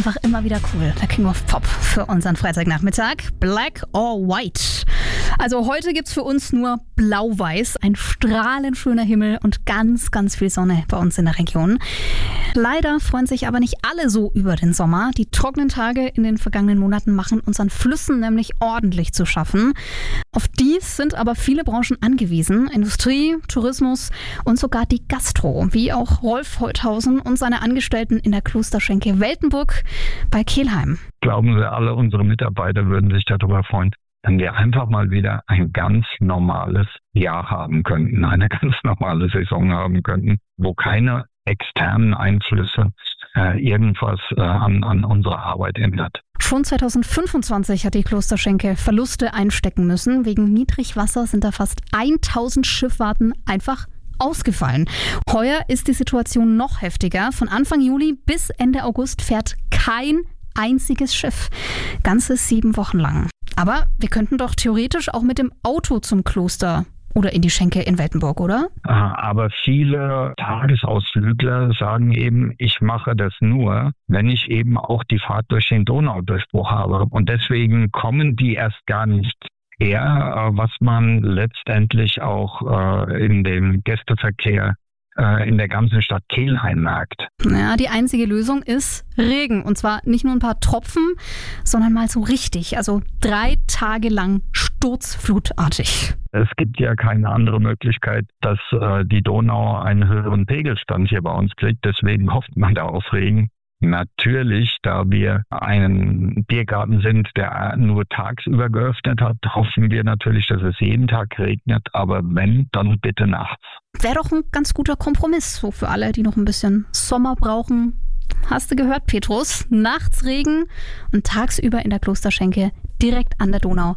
einfach immer wieder cool. Der King of Pop für unseren Freitagnachmittag. Black or White. Also heute gibt's für uns nur blau-weiß, ein strahlend schöner Himmel und ganz, ganz viel Sonne bei uns in der Region. Leider freuen sich aber nicht alle so über den Sommer. Die trockenen Tage in den vergangenen Monaten machen unseren Flüssen nämlich ordentlich zu schaffen. Auf dies sind aber viele Branchen angewiesen. Industrie, Tourismus und sogar die Gastro, wie auch Rolf Holthausen und seine Angestellten in der Klosterschenke Weltenburg bei Kelheim. Glauben Sie, alle unsere Mitarbeiter würden sich darüber freuen, wenn wir einfach mal wieder ein ganz normales Jahr haben könnten, eine ganz normale Saison haben könnten, wo keine externen Einflüsse irgendwas an unserer Arbeit ändert. Schon 2025 hat die Klosterschenke Verluste einstecken müssen. Wegen Niedrigwasser sind da fast 1000 Schifffahrten einfach ausgefallen. Heuer ist die Situation noch heftiger. Von Anfang Juli bis Ende August fährt kein einziges Schiff. Ganze 7 Wochen lang. Aber wir könnten doch theoretisch auch mit dem Auto zum Kloster oder in die Schenke in Weltenburg, oder? Aber viele Tagesausflügler sagen eben, ich mache das nur, wenn ich eben auch die Fahrt durch den Donaudurchbruch habe. Und deswegen kommen die erst gar nicht her, was man letztendlich auch in dem Gästeverkehr in der ganzen Stadt Kelheim merkt. Ja, die einzige Lösung ist Regen. Und zwar nicht nur ein paar Tropfen, sondern mal so richtig. Also 3 Tage lang sturzflutartig. Es gibt ja keine andere Möglichkeit, dass die Donau einen höheren Pegelstand hier bei uns kriegt. Deswegen hofft man da auf Regen. Natürlich, da wir ein Biergarten sind, der nur tagsüber geöffnet hat, hoffen wir natürlich, dass es jeden Tag regnet. Aber wenn, dann bitte nachts. Wäre doch ein ganz guter Kompromiss so für alle, die noch ein bisschen Sommer brauchen. Hast du gehört, Petrus? Nachts Regen und tagsüber in der Klosterschenke direkt an der Donau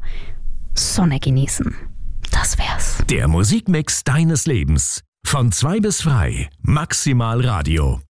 Sonne genießen. Das wär's. Der Musikmix deines Lebens. Von 2 bis 3. Maximal Radio.